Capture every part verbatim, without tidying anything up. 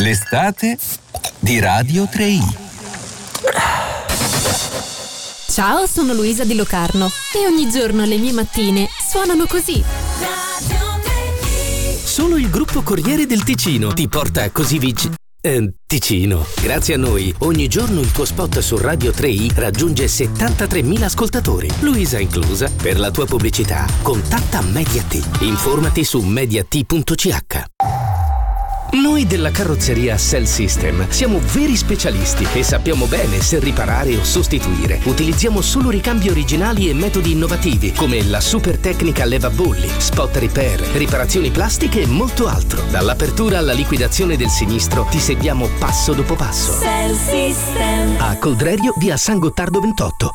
L'estate di Radio tre i. Ciao, sono Luisa Di Locarno e ogni giorno le mie mattine suonano così. Solo il gruppo Corriere del Ticino ti porta così vicino. Eh, Ticino. Grazie a noi, ogni giorno il tuo spot su Radio tre i raggiunge settantatremila ascoltatori, Luisa inclusa. Per la tua pubblicità, contatta Mediat. Informati su mediat punto c h. Noi della carrozzeria Cell System siamo veri specialisti e sappiamo bene se riparare o sostituire. Utilizziamo solo ricambi originali e metodi innovativi come la super tecnica levabolli, spot repair, riparazioni plastiche e molto altro. Dall'apertura alla liquidazione del sinistro ti seguiamo passo dopo passo. Cell System. A Coldrerio, via San Gottardo ventotto.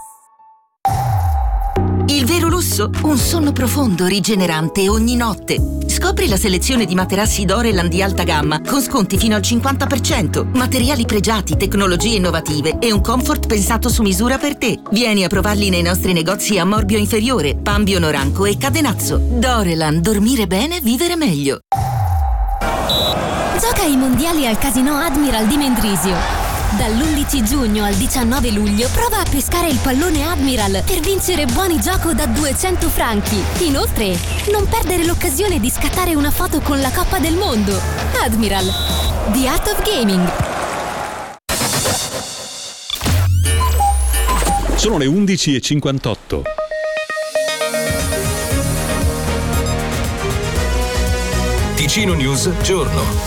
Il vero lusso? Un sonno profondo, rigenerante ogni notte. Scopri la selezione di materassi Doreland di alta gamma con sconti fino al cinquanta per cento, materiali pregiati, tecnologie innovative e un comfort pensato su misura per te. Vieni a provarli nei nostri negozi a Morbio Inferiore, Pambio Noranco e Cadenazzo. Doreland, dormire bene, vivere meglio. Gioca ai mondiali al Casino Admiral di Mendrisio. Dall'undici giugno al diciannove luglio prova a pescare il pallone Admiral per vincere buoni gioco da duecento franchi. Inoltre, non perdere l'occasione di scattare una foto con la Coppa del Mondo. Admiral, The Art of Gaming. Sono le undici e cinquantotto. Ticino News Giorno.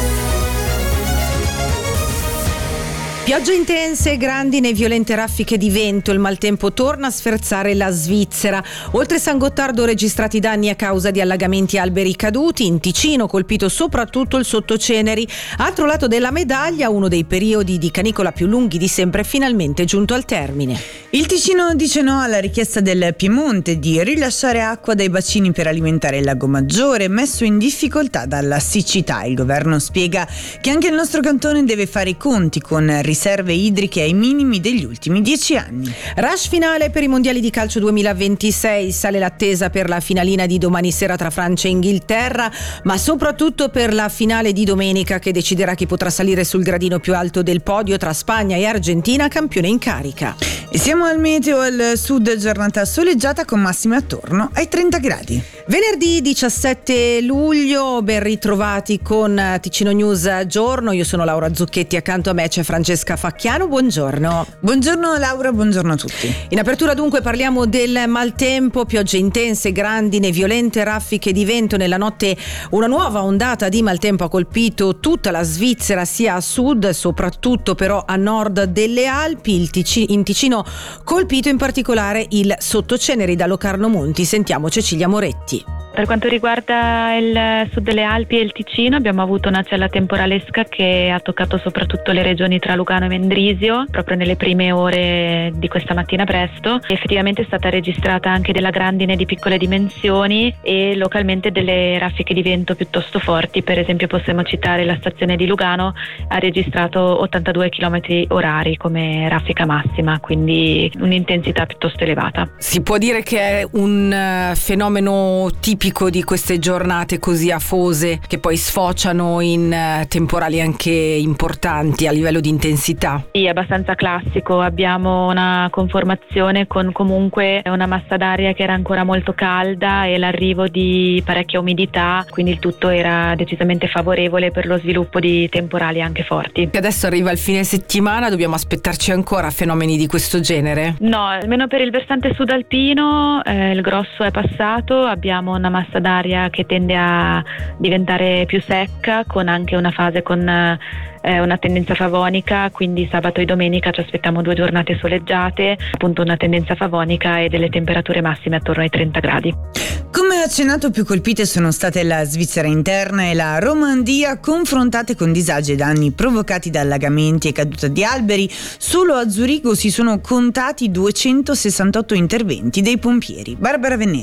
Piogge intense, grandine e violente raffiche di vento. Il maltempo torna a sferzare la Svizzera. Oltre San Gottardo registrati danni a causa di allagamenti e alberi caduti. In Ticino colpito soprattutto il Sottoceneri. Altro lato della medaglia, uno dei periodi di canicola più lunghi di sempre è finalmente giunto al termine. Il Ticino dice no alla richiesta del Piemonte di rilasciare acqua dai bacini per alimentare il Lago Maggiore, messo in difficoltà dalla siccità. Il governo spiega che anche il nostro cantone deve fare i conti con riserve idriche ai minimi degli ultimi dieci anni. Rush finale per i mondiali di calcio duemilaventisei. Sale l'attesa per la finalina di domani sera tra Francia e Inghilterra, ma soprattutto per la finale di domenica che deciderà chi potrà salire sul gradino più alto del podio tra Spagna e Argentina, campione in carica. E siamo al meteo: al sud giornata soleggiata con massime attorno ai trenta gradi. Venerdì diciassette luglio, ben ritrovati con Ticino News Giorno. Io sono Laura Zucchetti, accanto a me c'è Francesca Facchiano. Buongiorno. Buongiorno Laura, buongiorno a tutti. In apertura dunque parliamo del maltempo, piogge intense, grandine, violente raffiche di vento. Nella notte una nuova ondata di maltempo ha colpito tutta la Svizzera, sia a sud, soprattutto però a nord delle Alpi. Il Ticino, in Ticino colpito in particolare il Sottoceneri. Da Locarno Monti sentiamo Cecilia Moretti. Per quanto riguarda il sud delle Alpi e il Ticino, abbiamo avuto una cella temporalesca che ha toccato soprattutto le regioni tra Lugano e Mendrisio proprio nelle prime ore di questa mattina presto. Effettivamente è stata registrata anche della grandine di piccole dimensioni e localmente delle raffiche di vento piuttosto forti. Per esempio possiamo citare la stazione di Lugano, ha registrato ottantadue chilometri orari come raffica massima, quindi un'intensità piuttosto elevata. Si può dire che è un uh, fenomeno tipico di queste giornate così afose che poi sfociano in uh, temporali anche importanti a livello di intensità? Sì, è abbastanza classico. Abbiamo una conformazione con comunque una massa d'aria che era ancora molto calda e l'arrivo di parecchia umidità, quindi il tutto era decisamente favorevole per lo sviluppo di temporali anche forti. Adesso arriva il fine settimana, dobbiamo aspettarci ancora fenomeni di questo genere? No, almeno per il versante sudalpino eh, il grosso è passato. Abbiamo una massa d'aria che tende a diventare più secca, con anche una fase con eh, una tendenza favonica, quindi sabato e domenica ci aspettiamo due giornate soleggiate, appunto una tendenza favonica e delle temperature massime attorno ai trenta gradi. Come accennato, più colpite sono state la Svizzera interna e la Romandia, confrontate con disagi e danni provocati da allagamenti e caduta di alberi. Solo a Zurigo si sono contati duecentosessantotto interventi dei pompieri. Barbara Venneri.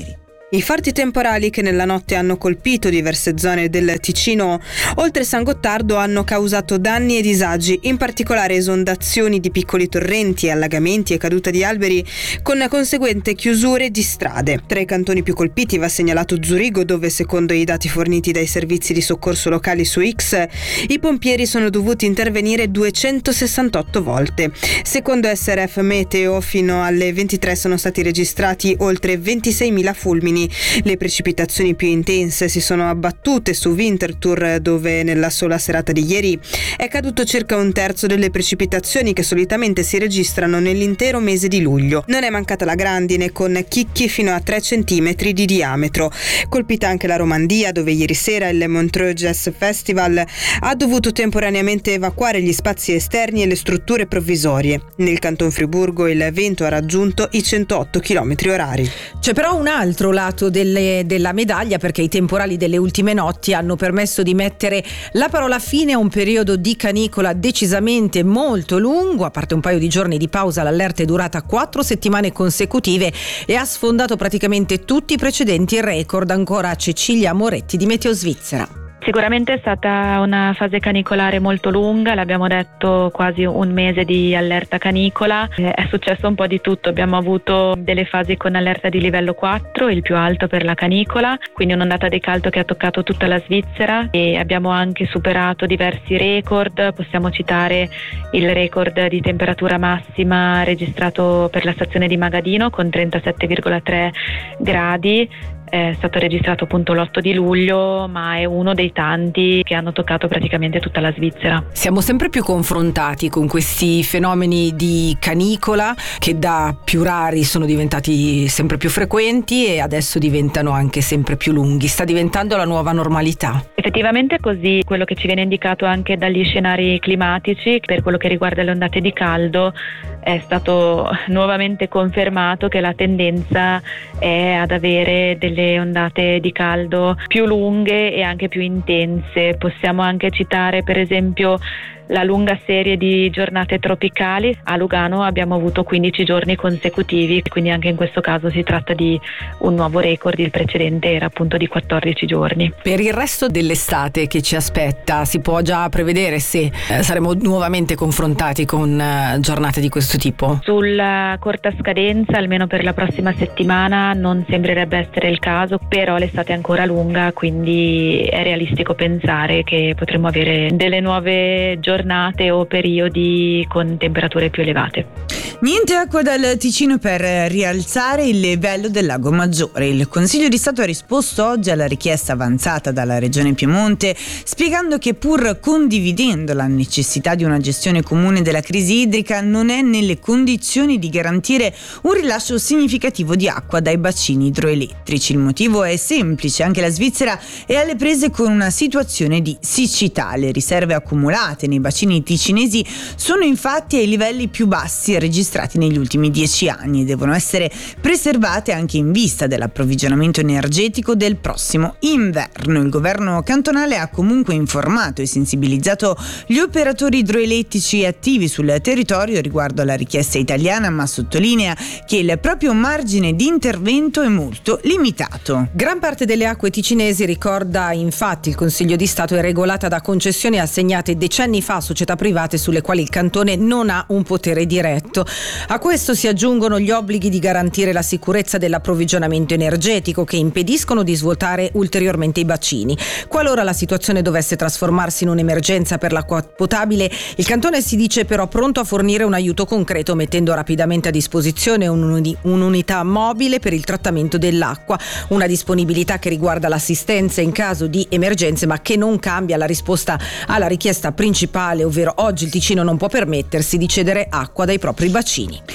I forti temporali che nella notte hanno colpito diverse zone del Ticino, oltre San Gottardo, hanno causato danni e disagi, in particolare esondazioni di piccoli torrenti, allagamenti e caduta di alberi, con conseguente chiusure di strade. Tra i cantoni più colpiti va segnalato Zurigo, dove secondo i dati forniti dai servizi di soccorso locali su X, i pompieri sono dovuti intervenire duecentosessantotto volte. Secondo S R F Meteo, fino alle ventitré sono stati registrati oltre ventiseimila fulmini. Le precipitazioni più intense si sono abbattute su Winterthur, dove nella sola serata di ieri è caduto circa un terzo delle precipitazioni che solitamente si registrano nell'intero mese di luglio. Non è mancata la grandine, con chicchi fino a tre centimetri di diametro. Colpita anche la Romandia, dove ieri sera il Montreux Jazz Festival ha dovuto temporaneamente evacuare gli spazi esterni e le strutture provvisorie. Nel Canton Friburgo il vento ha raggiunto i centootto chilometri orari. C'è però un altro lato delle, della medaglia, perché i temporali delle ultime notti hanno permesso di mettere la parola fine a un periodo di canicola decisamente molto lungo. A parte un paio di giorni di pausa, l'allerta è durata quattro settimane consecutive e ha sfondato praticamente tutti i precedenti record. Ancora Cecilia Moretti di Meteo Svizzera. Sicuramente è stata una fase canicolare molto lunga, l'abbiamo detto, quasi un mese di allerta canicola. Eh, è successo un po' di tutto, abbiamo avuto delle fasi con allerta di livello quattro, il più alto per la canicola, quindi un'ondata di caldo che ha toccato tutta la Svizzera, e abbiamo anche superato diversi record. Possiamo citare il record di temperatura massima registrato per la stazione di Magadino con trentasette virgola tre gradi. È stato registrato appunto l'otto di luglio, ma è uno dei tanti che hanno toccato praticamente tutta la Svizzera. Siamo sempre più confrontati con questi fenomeni di canicola che da più rari sono diventati sempre più frequenti e adesso diventano anche sempre più lunghi. Sta diventando la nuova normalità. Effettivamente è così. Quello che ci viene indicato anche dagli scenari climatici per quello che riguarda le ondate di caldo, è stato nuovamente confermato che la tendenza è ad avere delle ondate di caldo più lunghe e anche più intense. Possiamo anche citare per esempio la lunga serie di giornate tropicali. A Lugano abbiamo avuto quindici giorni consecutivi, quindi anche in questo caso si tratta di un nuovo record. Il precedente era appunto di quattordici giorni. Per il resto dell'estate che ci aspetta, si può già prevedere se eh, saremo nuovamente confrontati con eh, giornate di questo tipo? Sulla corta scadenza, almeno per la prossima settimana, non sembrerebbe essere il caso, però l'estate è ancora lunga, quindi è realistico pensare che potremo avere delle nuove giornate giornate o periodi con temperature più elevate. Niente acqua dal Ticino per rialzare il livello del Lago Maggiore. Il Consiglio di Stato ha risposto oggi alla richiesta avanzata dalla Regione Piemonte, spiegando che pur condividendo la necessità di una gestione comune della crisi idrica, non è nelle condizioni di garantire un rilascio significativo di acqua dai bacini idroelettrici. Il motivo è semplice: anche la Svizzera è alle prese con una situazione di siccità. Le riserve accumulate nei bacini ticinesi sono infatti ai livelli più bassi registrati negli ultimi dieci anni e devono essere preservate anche in vista dell'approvvigionamento energetico del prossimo inverno. Il governo cantonale ha comunque informato e sensibilizzato gli operatori idroelettrici attivi sul territorio riguardo alla richiesta italiana, ma sottolinea che il proprio margine di intervento è molto limitato. Gran parte delle acque ticinesi, ricorda infatti il Consiglio di Stato, è regolata da concessioni assegnate decenni fa a società private sulle quali il cantone non ha un potere diretto. A questo si aggiungono gli obblighi di garantire la sicurezza dell'approvvigionamento energetico, che impediscono di svuotare ulteriormente i bacini. Qualora la situazione dovesse trasformarsi in un'emergenza per l'acqua potabile, il cantone si dice però pronto a fornire un aiuto concreto, mettendo rapidamente a disposizione un'uni- un'unità mobile per il trattamento dell'acqua, una disponibilità che riguarda l'assistenza in caso di emergenze, ma che non cambia la risposta alla richiesta principale, ovvero oggi il Ticino non può permettersi di cedere acqua dai propri bacini.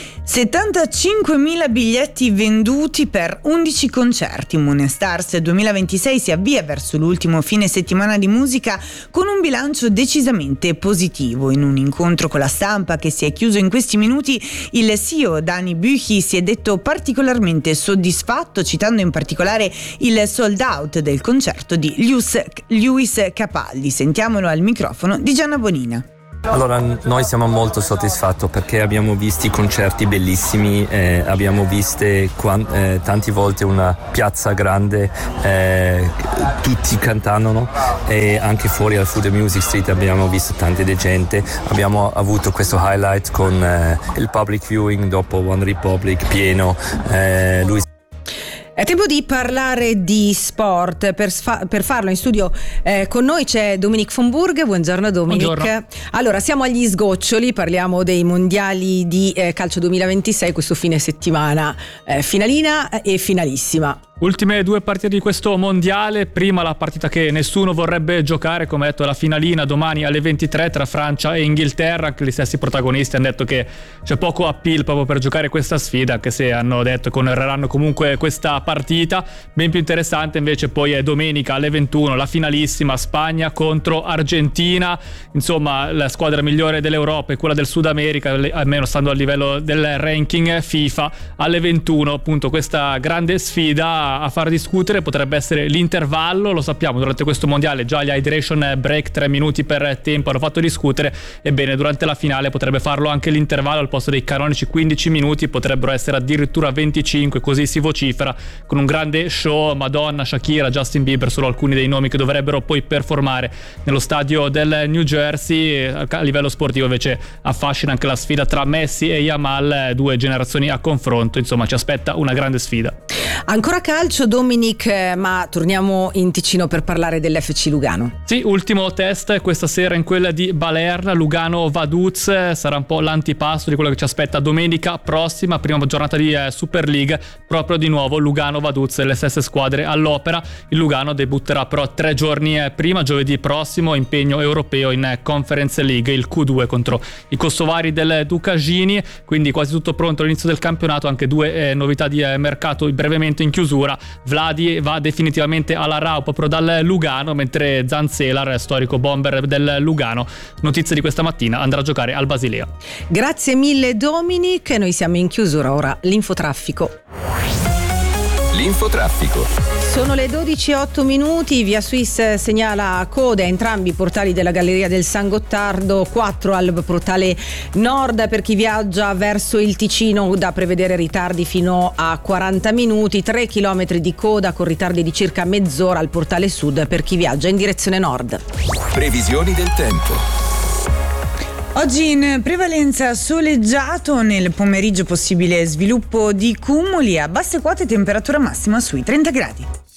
settantacinquemila biglietti venduti per undici concerti. Moonstars duemilaventisei si avvia verso l'ultimo fine settimana di musica con un bilancio decisamente positivo. In un incontro con la stampa che si è chiuso in questi minuti, il C E O Dani Büchi si è detto particolarmente soddisfatto, citando in particolare il sold out del concerto di Lewis Capaldi. Sentiamolo al microfono di Gianna Bonina. Allora, noi siamo molto soddisfatti perché abbiamo visto concerti bellissimi, eh, abbiamo visto eh, tante volte una piazza grande, eh, tutti cantano, e anche fuori al Food and Music Street abbiamo visto tante gente. Abbiamo avuto questo highlight con eh, il public viewing dopo One Republic pieno. Eh, lui È tempo di parlare di sport. Per, sfa- per farlo in studio eh, con noi c'è Dominic von Burg. Buongiorno Dominic. Buongiorno. Allora, siamo agli sgoccioli, parliamo dei mondiali di eh, calcio duemilaventisei questo fine settimana, eh, finalina e finalissima. Ultime due partite di questo mondiale, prima la partita che nessuno vorrebbe giocare, come detto la finalina domani alle ventitré tra Francia e Inghilterra. Anche gli stessi protagonisti hanno detto che c'è poco appeal proprio per giocare questa sfida, anche se hanno detto che onoreranno comunque questa partita. Ben più interessante invece poi è domenica alle ventuno la finalissima, Spagna contro Argentina. Insomma, la squadra migliore dell'Europa e quella del Sud America, almeno stando al livello del ranking FIFA. Alle ventuno appunto questa grande sfida a far discutere potrebbe essere l'intervallo. Lo sappiamo, durante questo mondiale già gli hydration break, tre minuti per tempo, hanno fatto discutere. Ebbene, durante la finale potrebbe farlo anche l'intervallo, al posto dei canonici quindici minuti potrebbero essere addirittura venticinque, così si vocifera, con un grande show. Madonna, Shakira, Justin Bieber, solo alcuni dei nomi che dovrebbero poi performare nello stadio del New Jersey. A livello sportivo invece affascina anche la sfida tra Messi e Yamal, due generazioni a confronto. Insomma, ci aspetta una grande sfida. Ancora calcio, Dominic, ma torniamo in Ticino per parlare dell'F C Lugano. Sì, ultimo test questa sera in quella di Balerna, Lugano Vaduz. Sarà un po' l'antipasto di quello che ci aspetta domenica prossima, prima giornata di eh, Super League, proprio di nuovo Lugano Vaduz, le stesse squadre all'opera. Il Lugano debutterà però tre giorni eh, prima, giovedì prossimo, impegno europeo in eh, Conference League, il Q due contro i kosovari del Dukagini. Quindi quasi tutto pronto all'inizio del campionato, anche due eh, novità di eh, mercato brevemente in chiusura. Vladi va definitivamente alla R A U proprio dal Lugano, mentre Zanzelar, storico bomber del Lugano, notizia di questa mattina, andrà a giocare al Basilea. Grazie mille Dominic, noi siamo in chiusura, ora l'infotraffico. L'infotraffico. Sono le dodici e otto minuti, Via Suisse segnala code a entrambi i portali della Galleria del San Gottardo, quattro al portale nord per chi viaggia verso il Ticino, da prevedere ritardi fino a quaranta minuti, tre chilometri di coda con ritardi di circa mezz'ora al portale sud per chi viaggia in direzione nord. Previsioni del tempo. Oggi in prevalenza soleggiato, nel pomeriggio possibile sviluppo di cumuli, a basse quote temperatura massima sui trenta gradi.